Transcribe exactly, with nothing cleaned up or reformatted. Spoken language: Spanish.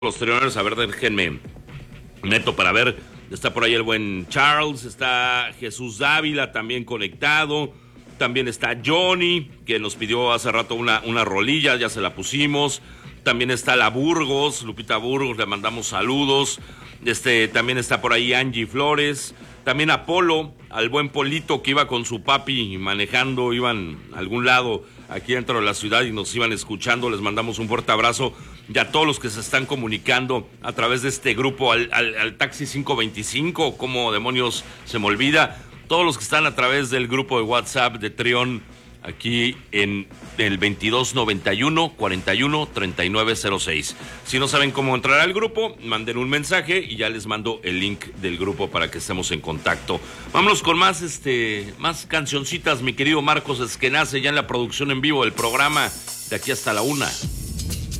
Los Trioners, a ver, déjenme neto para ver. Está por ahí el buen Charles, está Jesús Dávila también conectado, también está Johnny, que nos pidió hace rato una, una rolilla, ya se la pusimos. También está la Burgos, Lupita Burgos, le mandamos saludos. Este, también está por ahí Angie Flores, también Apolo, al buen Polito que iba con su papi manejando, iban a algún lado aquí dentro de la ciudad y nos iban escuchando. Les mandamos un fuerte abrazo y a todos los que se están comunicando a través de este grupo, al, al, al Taxi cinco veinticinco, como demonios se me olvida, todos los que están a través del grupo de WhatsApp de Trión, aquí en el veintidós noventa y uno, cuarenta y uno, treinta y nueve cero seis. Si no saben cómo entrar al grupo, manden un mensaje y ya les mando el link del grupo para que estemos en contacto. Vámonos con más este más cancioncitas, mi querido Marcos Esquenace, ya en la producción en vivo del programa de aquí hasta la una.